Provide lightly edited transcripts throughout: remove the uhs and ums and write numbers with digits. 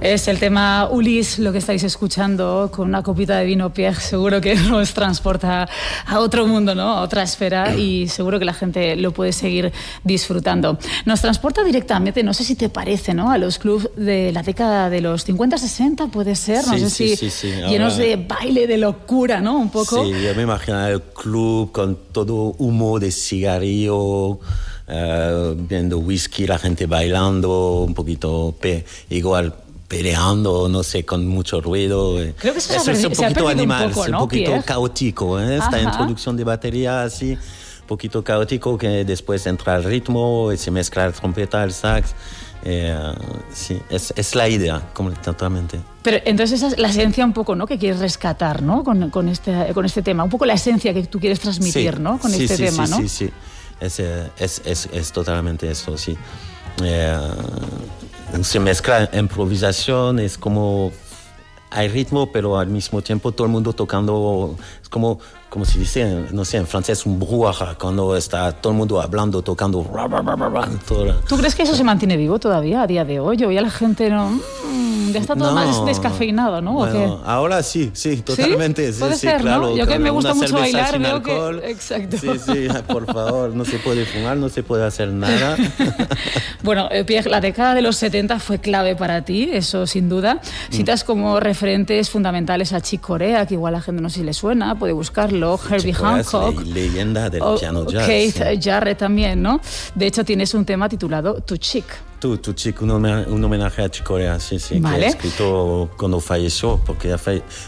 Es el tema Ulysse, lo que estáis escuchando, con una copita de vino, Pierre, seguro que nos transporta a otro mundo, ¿no? A otra esfera, y seguro que la gente lo puede seguir disfrutando. Nos transporta directamente, no sé si te parece, ¿no? A los clubs de la década de los 50-60, puede ser, no sé si llenos de baile, de locura, ¿no? Un poco. Sí, yo me imagino el club con todo humo de cigarrillo, viendo whisky, la gente bailando, un poquito igual peleando, no sé, con mucho ruido. Creo que eso es un poquito animal, un poco, ¿no, un poquito Pierre? caótico, esta introducción de batería así, un poquito caótico, que después entra el ritmo y se mezcla el trompeta, el sax. Sí, es la idea, totalmente. Pero entonces esa es la esencia un poco, ¿no?, que quieres rescatar, ¿no?, con este tema, un poco la esencia que tú quieres transmitir, ¿no?, con este tema, ¿no? Sí, es totalmente eso, sí. Se mezcla improvisación, es como hay ritmo, pero al mismo tiempo todo el mundo tocando, es como se dice, no sé, en francés, un brouhaha, cuando está todo el mundo hablando, tocando. ¿Tú crees que eso se mantiene vivo todavía a día de hoy? Hoy ya la gente ya está todo más descafeinado, ¿no? Bueno, ahora sí, totalmente. Sí, puede sí, ser, claro. ¿no? Yo que me gusta mucho bailar, sin veo alcohol. que... Exacto. Sí, por favor, no se puede fumar, no se puede hacer nada. Bueno, Pierre, la década de los 70 fue clave para ti, eso sin duda. Citas como referentes fundamentales a Chick Corea, que igual a la gente no sé si le suena, puede buscarlo, Herbie Hancock. Leyenda del piano jazz. Keith Jarrett también, ¿no? De hecho, tienes un tema titulado Tu Chick. Tu Chick, un homenaje a Chick Corea, sí, Vale. que he escrito cuando falleció, porque ha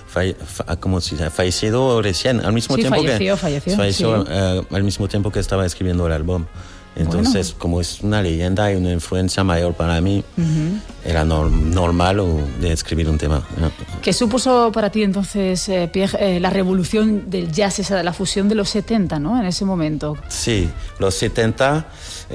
fallecido recién, al mismo tiempo falleció, al mismo tiempo que estaba escribiendo el álbum. Entonces, como es una leyenda y una influencia mayor para mí, era normal de escribir un tema. ¿Qué supuso para ti entonces, Pierre, la revolución del jazz, esa, la fusión de los 70, ¿no?, en ese momento? Sí, los 70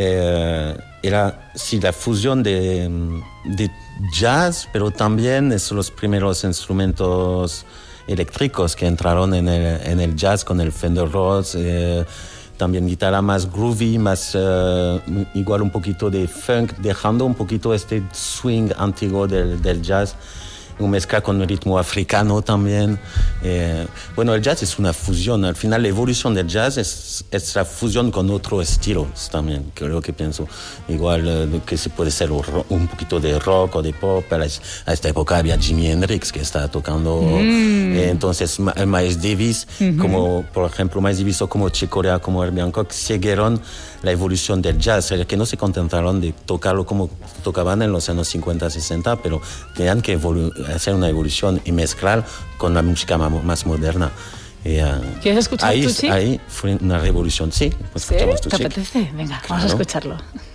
era la fusión de jazz, pero también son los primeros instrumentos eléctricos que entraron en el jazz con el Fender Rhodes. También guitarra más groovy, más igual un poquito de funk, dejando un poquito este swing antiguo del jazz, una mezcla con el ritmo africano también. Bueno, el jazz es una fusión. Al final, la evolución del jazz es la fusión con otros estilos también, creo que pienso. Igual que se puede ser un poquito de rock o de pop. A esta época había Jimi Hendrix que estaba tocando. Entonces, Miles Davis, como por ejemplo, Miles Davis o como Chick Corea, como Herbie Hancock, siguieron la evolución del jazz, que no se contentaron de tocarlo como tocaban en los años 50, 60, pero tenían que hacer una evolución y mezclar con la música más moderna. ¿Quieres escuchar Tu Chick? Ahí fue una revolución, sí. ¿Sí? ¿Te apetece? Venga, vamos a escucharlo.